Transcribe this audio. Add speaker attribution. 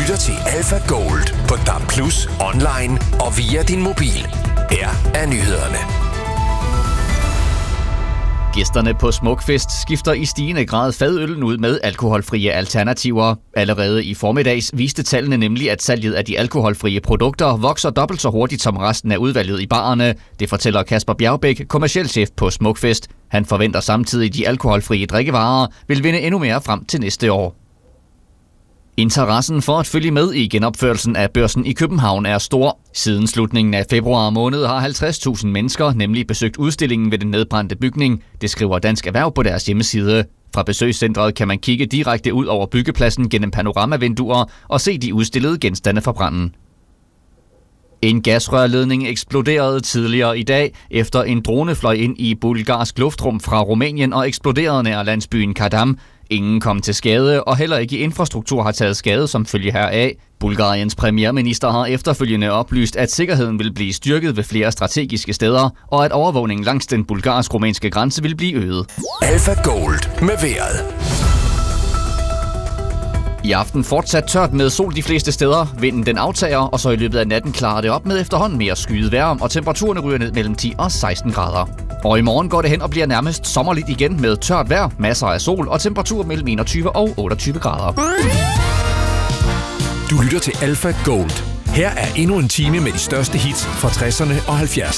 Speaker 1: lytter til Alpha Gold på DAB+, online og via din mobil. Her er nyhederne.
Speaker 2: Gæsterne på Smukfest skifter i stigende grad fadøllen ud med alkoholfrie alternativer. Allerede i formiddags viste tallene nemlig, at salget af de alkoholfrie produkter vokser dobbelt så hurtigt som resten af udvalget i barerne. Det fortæller Kasper Bjergbæk, kommerciel chef på Smukfest. Han forventer samtidig, at de alkoholfrie drikkevarer vil vinde endnu mere frem til næste år. Interessen for at følge med i genopførelsen af børsen i København er stor. Siden slutningen af februar måned har 50.000 mennesker nemlig besøgt udstillingen ved den nedbrændte bygning. Det skriver Dansk Erhverv på deres hjemmeside. Fra besøgscentret kan man kigge direkte ud over byggepladsen gennem panoramavinduer og se de udstillede genstande fra branden. En gasrørledning eksploderede tidligere i dag, efter en drone fløj ind i bulgarsk luftrum fra Rumænien og eksploderede nær landsbyen Kardam. Ingen kom til skade, og heller ikke infrastruktur har taget skade som følge heraf. Bulgariens premierminister har efterfølgende oplyst, at sikkerheden vil blive styrket ved flere strategiske steder, og at overvågningen langs den bulgarsk-rumænske grænse vil blive øget.
Speaker 1: Alpha Gold med vejret.
Speaker 2: I aften fortsat tørt med sol de fleste steder. Vinden den aftager, og så i løbet af natten klarer det op med efterhånden mere skyet vejr, og temperaturen ryger ned mellem 10 og 16 grader. Og i morgen går det hen og bliver nærmest sommerligt igen med tørt vejr, masser af sol og temperatur mellem 21 og 28 grader.
Speaker 1: Du lytter til Alpha Gold. Her er endnu en time med de største hits fra 60'erne og 70'erne.